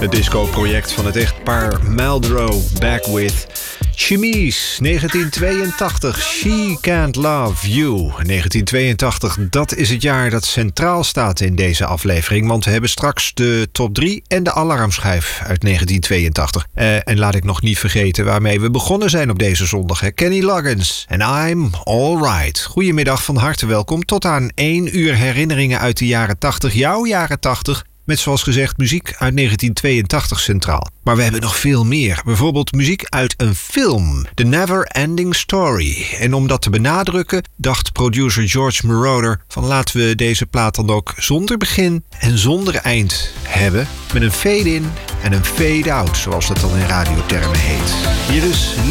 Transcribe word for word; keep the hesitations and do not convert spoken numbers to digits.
Het disco-project van het echtpaar Maldro, back with Chemise, negentien tweeëntachtig, She Can't Love You. negentien tweeëntachtig, dat is het jaar dat centraal staat in deze aflevering, want we hebben straks de top drie en de alarmschijf uit negentien tweeëntachtig. Uh, en laat ik nog niet vergeten waarmee we begonnen zijn op deze zondag. Hè? Kenny Loggins en I'm Alright. Goedemiddag, van harte welkom tot aan één uur herinneringen uit de jaren tachtig, jouw jaren tachtig. Met zoals gezegd muziek uit negentien tweeëntachtig centraal. Maar we hebben nog veel meer. Bijvoorbeeld muziek uit een film. The Never Ending Story. En om dat te benadrukken dacht producer George Moroder van laten we deze plaat dan ook zonder begin en zonder eind hebben. Met een fade-in en een fade-out, zoals dat dan in radiotermen heet. Hier is